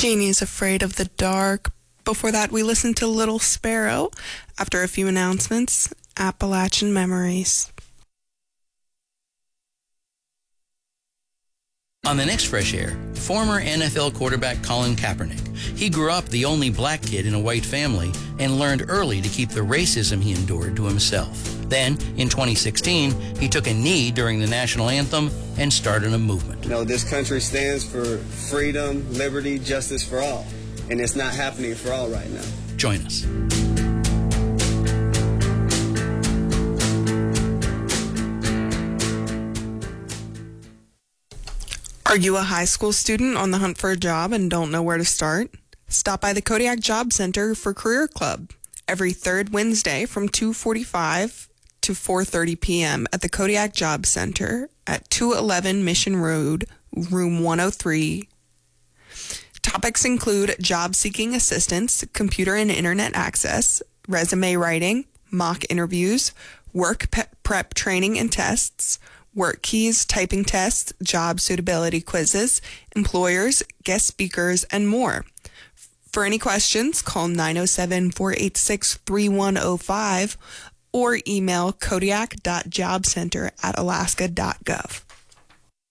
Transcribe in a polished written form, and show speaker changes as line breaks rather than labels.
Jeannie's Afraid of the Dark. Before that, we listened to Little Sparrow. After a few announcements, Appalachian Memories.
On the next Fresh Air, former NFL quarterback Colin Kaepernick. He grew up the only black kid in a white family and learned early to keep the racism he endured to himself. Then, in 2016, he took a knee during the national anthem and started a movement.
You know, this country stands for freedom, liberty, justice for all. And it's not happening for all right now.
Join us.
Are you a high school student on the hunt for a job and don't know where to start? Stop by the Kodiak Job Center for Career Club every third Wednesday from 2:45 to 4:30 p.m. at the Kodiak Job Center at 211 Mission Road, room 103. Topics include job seeking assistance, computer and internet access, resume writing, mock interviews, work prep training and tests, work keys, typing tests, job suitability quizzes, employers, guest speakers, and more. For any questions, call 907-486-3105 or email kodiak.jobcenter@alaska.gov.